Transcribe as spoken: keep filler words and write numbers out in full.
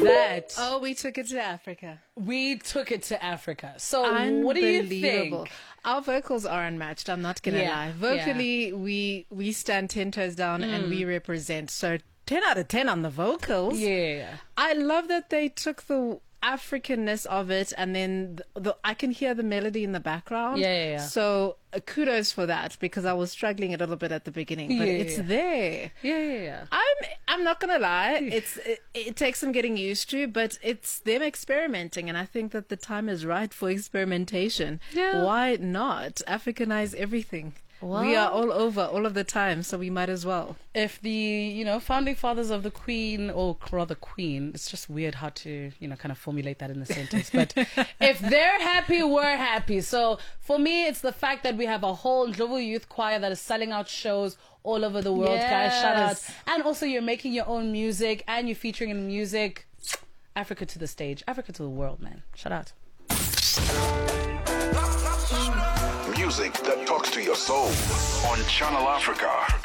that. Oh, we took it to Africa. We took it to Africa. So what do you think? Our vocals are unmatched. I'm not gonna Yeah, lie. Vocally, yeah. we we stand ten toes down mm. and we represent. So ten out of ten on the vocals. Yeah. I love that they took the Africanness of it, and then the, the, I can hear the melody in the background. Yeah, yeah, yeah. So uh, kudos for that, because I was struggling a little bit at the beginning, but yeah, it's yeah. there. Yeah, yeah, yeah. I'm I'm not gonna lie. It's it, it takes some getting used to, but it's them experimenting, and I think that the time is right for experimentation. Yeah. Why not Africanize everything? Well, we are all over all of the time, so we might as well. If the, you know, founding fathers of the Queen, or rather Queen, it's just weird how to, you know, kind of formulate that in a sentence. But if they're happy, we're happy. So for me, it's the fact that we have a whole Ndlovu Youth Choir that is selling out shows all over the world. Yes. Guys, shout out. And also you're making your own music and you're featuring in music. Africa to the stage. Africa to the world, man. Shout out. Music that talks to your soul on Channel Africa.